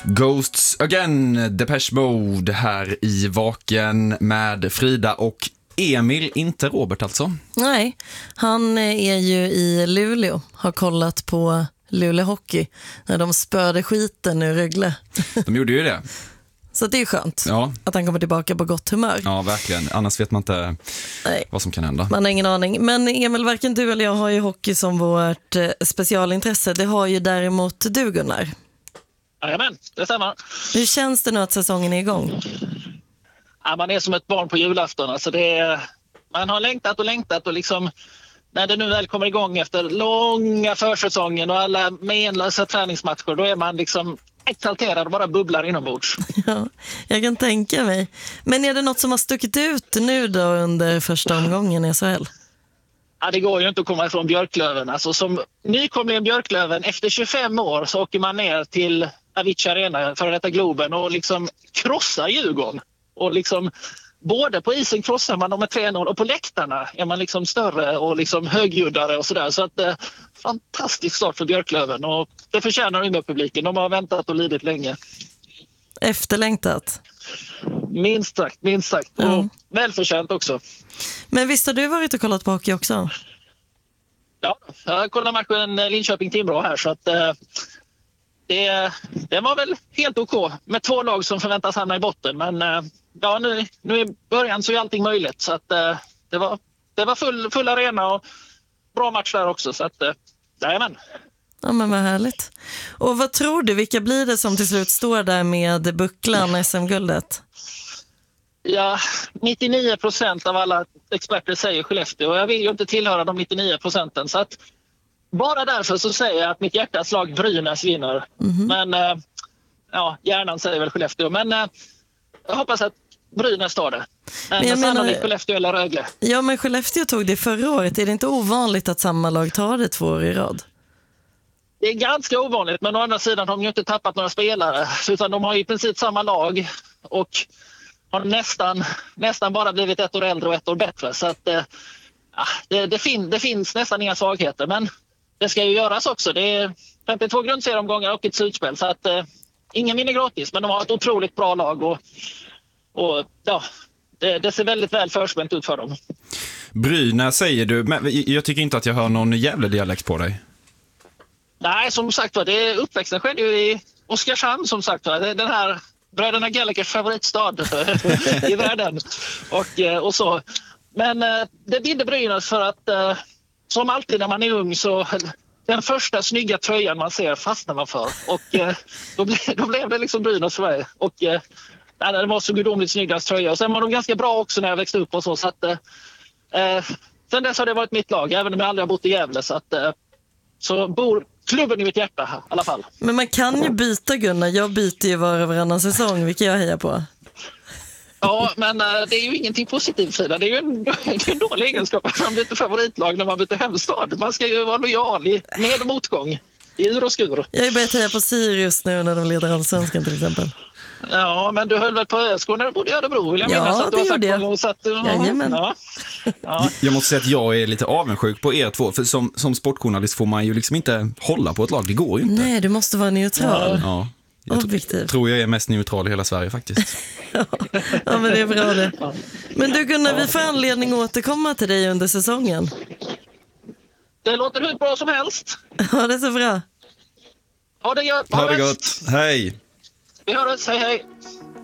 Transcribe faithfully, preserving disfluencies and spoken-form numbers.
Ghosts Again, Depeche Mode här i Vaken med Frida och Emil, inte Robert alltså. Nej, han är ju i Luleå, har kollat på Luleå Hockey när de spörde skiten ur Rögle. De gjorde ju det. Så det är skönt ja. att han kommer tillbaka på gott humör. Ja, verkligen. Annars vet man inte Nej. vad som kan hända. Man har ingen aning. Men Emil, varken du eller jag har ju hockey som vårt eh, specialintresse. Det har ju däremot du, Gunnar. Jajamän, det stämmer. Hur känns det nu att säsongen är igång? Ja, man är som ett barn på julafton. Alltså det är, man har längtat och längtat och liksom, när det nu väl kommer igång efter långa försäsongen och alla menlösa träningsmatcher, då är man liksom exalterad och bara bubblar inombords. Ja, jag kan tänka mig. Men är det något som har stuckit ut nu då under första omgången i S H L? Ja, det går ju inte att komma ifrån Björklöven. Alltså, som nykomling Björklöven, efter tjugofem år så åker man ner till Avicii Arena, för detta Globen, och liksom krossar Djurgården. Och liksom, både på isen krossar man dem med tre noll och på läktarna är man liksom större och liksom högljuddare och sådär. Så att eh, fantastisk start för Björklöven, och det förtjänar Umeå-publiken. De har väntat och lidit länge. Efterlängtat. Minst sagt, minst sagt. Ja. Och välförtjänt också. Men visst har du varit och kollat på hockey också? Ja, jag kollade matchen Linköping-Timrå här, så att eh, det, det var väl helt okej med två lag som förväntas hamna i botten. Men eh, ja, nu, nu i början så är allting möjligt, så att eh, det var, det var full, full arena och bra match där också, så att eh, jajamän. Ja, men vad härligt. Och vad tror du, vilka blir det som till slut står där med bucklan S M-guldet? Ja, nittionio procent av alla experter säger Skellefteå, och jag vill ju inte tillhöra de nittionio procenten, så att bara därför så säger jag att mitt hjärtas lag Brynäs vinner. Mm-hmm. Men äh, ja, hjärnan säger väl Skellefteå, men äh, jag hoppas att Brynäs tar det. Men, men sannolikt menar... Skellefteå eller Rögle. Ja, men Skellefteå tog det förra året. Är det inte ovanligt att samma lag tar det två år i rad? Det är ganska ovanligt, men å andra sidan har de ju inte tappat några spelare, utan de har i princip samma lag och har nästan, nästan bara blivit ett år äldre och ett år bättre. Så att, eh, det, det, fin, det finns nästan inga svagheter, men det ska ju göras också. Det är femtiotvå grundserieomgångar och ett slutspel, så att eh, ingen vinner gratis, men de har ett otroligt bra lag och, och ja, det, det ser väldigt väl förspänt ut för dem. Brynäs säger du, men jag tycker inte att jag hör någon jävla dialekt på dig. Nej, som sagt var, det uppväxten skedde ju i Oskarshamn, som sagt var. Den här bröderna Gallaghers favoritstad i världen. Och, och så. Men det bidde Brynäs för att, som alltid när man är ung, så den första snygga tröjan man ser fastnar man för. Och då, ble, då blev det liksom Brynäs för mig. Och nej, det var så gudomligt snyggast tröja. Och sen var de ganska bra också när jag växte upp och så. Så att, eh, sen dess har det varit mitt lag, även om jag aldrig har bott i Gävle. Så att, eh, så bor klubben i mitt hjärta här, i alla fall. Men man kan ju byta, Gunnar. Jag byter ju var och varannan säsong, vilket jag hejar på. Ja, men äh, det är ju ingenting positivt, Frida. Det är ju en, det är en dålig egenskap att man byter favoritlag när man byter hemstad. Man ska ju vara lojal i med och motgång, i ur och skur. Jag har ju börjat heja på Sirius nu när de leder allsvenskan till exempel. Ja, men du höll väl på ÖSK när du bodde i Örebro, vill jag ja, minnas att du har sagt det. Någon, så att, ja, Jajamän. Ja. Ja. Jag måste säga att jag är lite avundsjuk på er två, för som, som sportjournalist får man ju liksom inte hålla på ett lag, det går ju inte. Nej, du måste vara neutral. Ja, jag objektiv. tror jag är mest neutral i hela Sverige faktiskt. ja. ja, men det är bra det. Men du Gunnar, vi får anledning att återkomma till dig under säsongen. Det låter hur bra som helst. Ja, det är så bra. Ha det gott. Ha det gott. Hej. Vi hörs, hej hej.